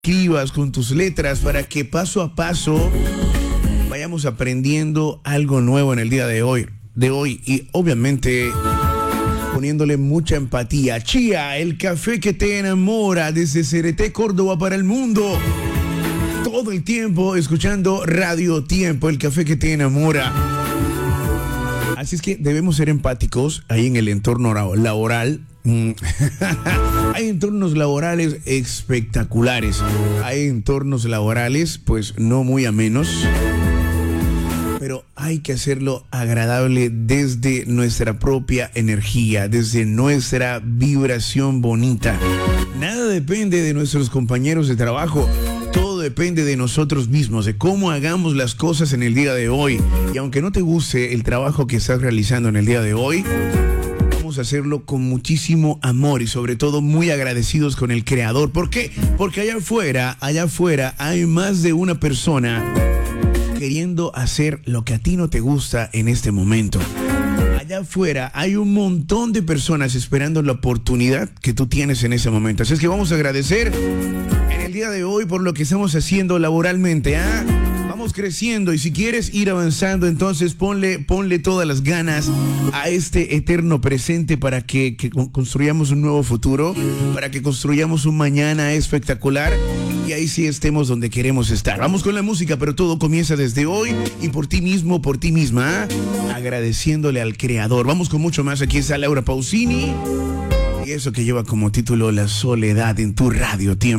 escribas con tus letras para que paso a paso vayamos aprendiendo algo nuevo en el día de hoy y obviamente poniéndole mucha empatía. Chía, el café que te enamora, desde Cereté, Córdoba para el mundo. Todo el tiempo escuchando Radio Tiempo, el café que te enamora. Así es que debemos ser empáticos ahí en el entorno laboral. Hay entornos laborales espectaculares. Hay entornos laborales, pues no muy amenos. Pero hay que hacerlo agradable desde nuestra propia energía, desde nuestra vibración bonita. Nada depende de nuestros compañeros de trabajo. Todo depende de nosotros mismos, de cómo hagamos las cosas en el día de hoy. Y aunque no te guste el trabajo que estás realizando en el día de hoy, vamos a hacerlo con muchísimo amor y sobre todo muy agradecidos con el Creador. ¿Por qué? Porque allá afuera hay más de una persona queriendo hacer lo que a ti no te gusta en este momento. Allá afuera hay un montón de personas esperando la oportunidad que tú tienes en ese momento. Así es que vamos a agradecer en el día de hoy por lo que estamos haciendo laboralmente. Vamos creciendo y si quieres ir avanzando, entonces ponle todas las ganas a este eterno presente para que construyamos un nuevo futuro, para que construyamos un mañana espectacular y ahí sí estemos donde queremos estar. Vamos con la música, pero todo comienza desde hoy y por ti mismo, por ti misma, agradeciéndole al Creador. Vamos con mucho más. Aquí está Laura Pausini y eso que lleva como título La Soledad en tu Radio Tiempo.